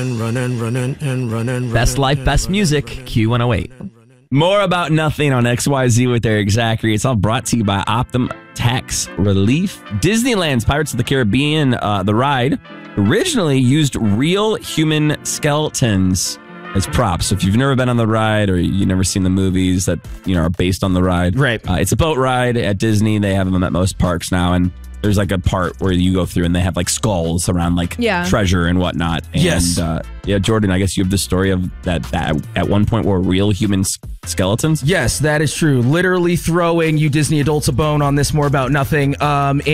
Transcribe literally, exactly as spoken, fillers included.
running, running, and running. Best life, best music, Q one oh eight. More about nothing on X Y Z with Eric Zachary. It's all brought to you by Optum Tax Relief. Disneyland's Pirates of the Caribbean, uh, the ride, originally used real human skeletons as props. So if you've never been on the ride or you've never seen the movies that, you know, are based on the ride, right? Uh, it's a boat ride at Disney. They have them at most parks now, and there's like a part where you go through and they have like skulls around like yeah. treasure and whatnot. And, yes. Uh, yeah, Jordan, I guess you have the story of that, that at one point were real human s- skeletons. Yes, that is true. Literally throwing you Disney adults a bone on this More About Nothing. Um,